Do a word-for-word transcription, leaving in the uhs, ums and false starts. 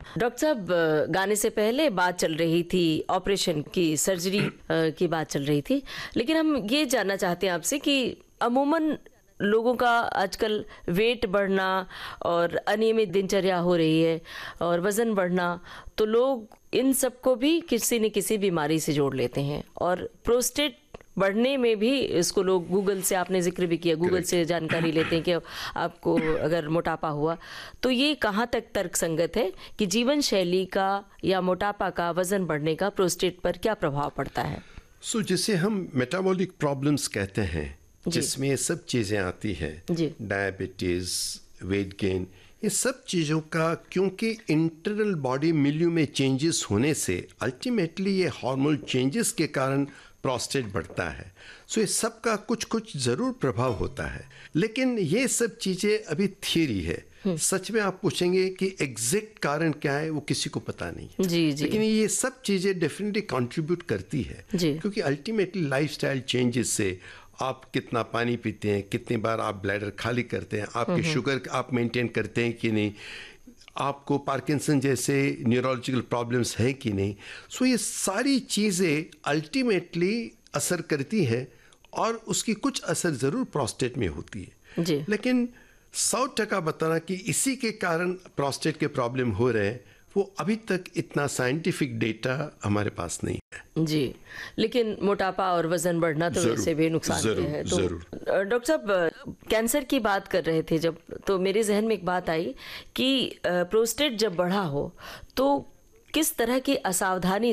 Doctor साहब, गाने से पहले बात चल रही थी ऑपरेशन की, सर्जरी की बात चल रही थी, लेकिन हम ये जानना चाहते हैं आपसे कि अमूमन लोगों का आजकल वेट बढ़ना और अनियमित दिनचर्या हो रही है और वज़न बढ़ना, तो लोग इन सबको भी किसी न किसी बीमारी से जोड़ लेते हैं। और प्रोस्टेट बढ़ने में भी इसको लोग गूगल से, आपने जिक्र भी किया, गूगल से जानकारी लेते हैं कि आपको अगर मोटापा हुआ, तो ये कहाँ तक तर्क संगत है कि जीवन शैली का या मोटापा का, वज़न बढ़ने का प्रोस्टेट पर क्या प्रभाव पड़ता है? सो so, जिसे हम मेटाबॉलिक प्रॉब्लम्स कहते हैं, जिसमें ये सब चीज़ें आती हैं, डायबिटीज़, वेट गेन, ये सब चीज़ों का क्योंकि इंटरनल बॉडी मिल्यू में चेंजेस होने से अल्टीमेटली ये हार्मोनल चेंजेस के कारण प्रोस्टेट बढ़ता है। सो ये सब का कुछ कुछ ज़रूर प्रभाव होता है, लेकिन ये सब चीज़ें अभी थियरी है। सच में आप पूछेंगे कि एग्जैक्ट कारण क्या है, वो किसी को पता नहीं है। जी जी। लेकिन ये सब चीज़ें डेफिनेटली कंट्रीब्यूट करती है, क्योंकि अल्टीमेटली लाइफस्टाइल चेंजेस से आप कितना पानी पीते हैं, कितनी बार आप ब्लैडर खाली करते हैं, आपके शुगर आप मेंटेन करते हैं कि नहीं, आपको पार्किंसन जैसे न्यूरोलॉजिकल प्रॉब्लम्स हैं कि नहीं। सो ये सारी चीज़ें अल्टीमेटली असर करती हैं और उसकी कुछ असर ज़रूर प्रोस्टेट में होती है जी। लेकिन सौ टका बताना कि इसी के कारण प्रोस्टेट के प्रॉब्लम हो रहे हैं, वो अभी तक इतना साइंटिफिक डेटा हमारे पास नहीं है। जी, लेकिन मोटापा और वजन बढ़ना तो वैसे भी नुकसान है। तो डॉक्टर साहब, कैंसर की बात कर रहे थे जब, तो मेरे जहन में एक बात आई कि प्रोस्टेट जब बढ़ा हो तो किस तरह की असावधानी